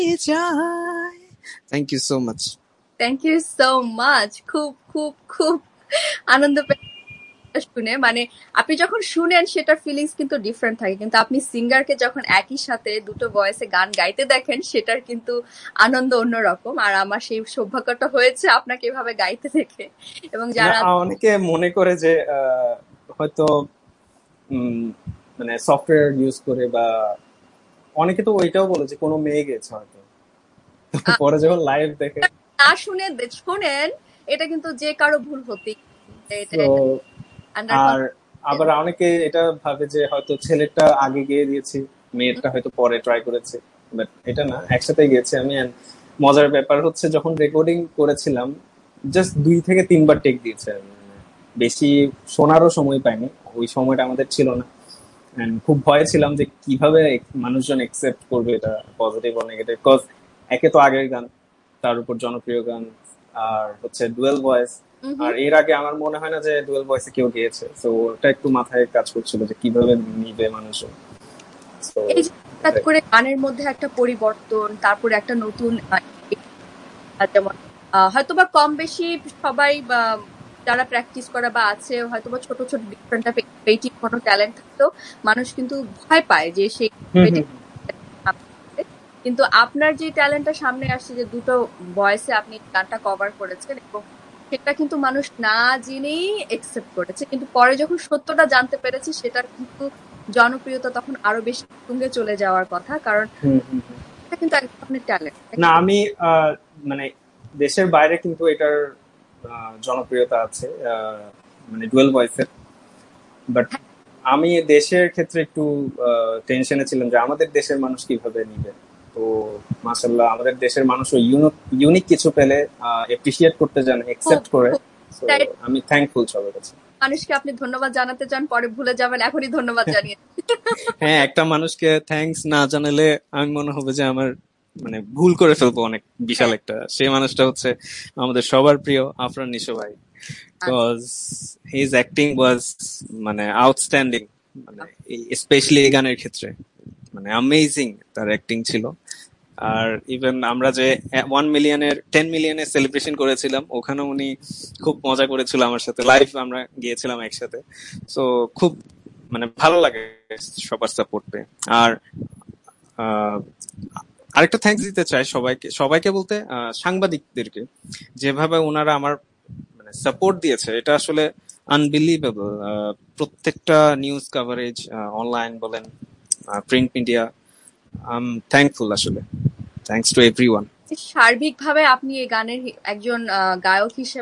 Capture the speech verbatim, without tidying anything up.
যায়। Thank you so much. Thank you so much. খুব খুব খুব আনন্দ পেয়ে শুনে, মানে আপনি যখন শুনেন সেটার ফিলিংস কিন্তু ডিফারেন্ট থাকে, কিন্তু আপনি সিঙ্গারকে যখন একই সাথে দুটো ভয়েসে গান গাইতে দেখেন সেটার কিন্তু আনন্দ অন্যরকম। আর আমার সেই সৌভাগ্যটা হয়েছে আপনাকে এভাবে গাইতে দেখে। এবং যারা অনেকে মনে করে যে হয়তো মানে সফটওয়্যার ইউজ করে, বা অনেকে তো ওইটাও বলে যে কোনো মেয়ে গেছে হয়তো, পরে যখন লাইভ দেখে না শুনে শোনেন, এটা কিন্তু যে কারো ভুল হতেই। আর আবার অনেকে এটা ভাবে যে হয়তো ছেলেটা আগে গিয়ে দিয়েছি, মেয়েরটা হয়তো পরে ট্রাই করেছে, বাট এটা না, একসাথে গিয়েছি আমি। মজার ব্যাপার হচ্ছে যখন রেকর্ডিং করেছিলাম জাস্ট দুই থেকে তিনবার টেক দিয়েছে, বেশি শোনারও সময় পাইনি, ওই সময়টা আমাদের ছিল না। খুব ভয় ছিলাম যে কিভাবে মানুষজন একসেপ্ট করবে এটা, পজিটিভ ও নেগেটিভ, কজ একে তো আগের গান, তার উপর জনপ্রিয় গান, আর হচ্ছে ডুয়েল ভয়েস। আর এর আগে আমার মনে হয় না যে ডুয়েল ভয়েসে কেউ গিয়েছে, তো ওটা একটু মাথায় কাজ করছিল যে কিভাবে নিবে মানুষজন। এই যে হঠাৎ করে গানের মধ্যে একটা পরিবর্তন, তারপরে একটা নতুন, যেমন হয়তোবা কম বেশি সবাই যারা প্র্যাকটিস করা বা আছে হয়তোবা ছোট ছোট ডিফারেন্ট ক্রিয়েটিভ কোনো ট্যালেন্ট থাকতো, মানুষ কিন্তু ভয় পায় যে সেই, কিন্তু আপনার যে ট্যালেন্টটা সামনে আসছে যে দুটো ভয়েসে আপনি গানটা কভার করেছেন, এবং সেটা কিন্তু মানুষ না জেনেই একসেপ্ট করেছে, কিন্তু পরে যখন সত্যটা জানতে পেরেছে সেটার কিন্তু জনপ্রিয়তা তখন আরো বেশি তুঙ্গে চলে যাওয়ার কথা, কারণ এটা কিন্তু এক ধরনের ট্যালেন্ট না। আমি মানে দেশের বাইরে কিন্তু এটার জনপ্রিয়তা আছে, মানে ডুয়েল ভয়েসের, বাট আমি দেশের ক্ষেত্রে একটু টেনশনে ছিলাম যে আমাদের দেশের মানুষ কিভাবে নিবে। তো মাশাআল্লাহ আমাদের দেশের মানুষ ওই ইউনিক কিছু পেলে এপ্রিশিয়েট করতে জানে, একসেপ্ট করে। আমি থ্যাঙ্কফুল সবার কাছে। মানুষকে আপনি ধন্যবাদ জানাতে চান, পরে ভুলে যাবেন, এখনই ধন্যবাদ জানিয়ে। হ্যাঁ, একটা মানুষকে থ্যাঙ্কস না জানালে আমি মনে হবে যে আমার মানে ভুল করে ফেলবো অনেক বিশাল একটা। সেই মানুষটা হচ্ছে আমাদের সবার প্রিয় আফরান নিশো ভাই, বিকজ হিজ অ্যাক্টিং ওয়াজ মানে আউটস্ট্যান্ডিং, মানে স্পেশালি এই গানের ক্ষেত্রে মানে অ্যামেজিং তার অ্যাক্টিং ছিল। আর ইভেন আমরা যে ওয়ান মিলিয়নের টেন মিলিয়নের সেলিব্রেশন করেছিলাম, ওখানে উনি খুব মজা করেছিল আমার সাথে, লাইভ আমরা গিয়েছিলাম একসাথে। সো খুব মানে ভালো লাগে সবার সাপোর্ট পেয়ে। আর আরেকটা থ্যাঙ্কস দিতে চাই সবাইকে, সবাইকে বলতে সাংবাদিকদেরকে, যেভাবে ওনারা আমার মানে সাপোর্ট দিয়েছে এটা আসলে আনবিলিভেবল। প্রত্যেকটা নিউজ কভারেজ, অনলাইন বলেন, print media, I am thankful আসলে। Thanks to everyone. সার্বিকভাবে আপনি এই গানের একজন গায়ক হিসেবে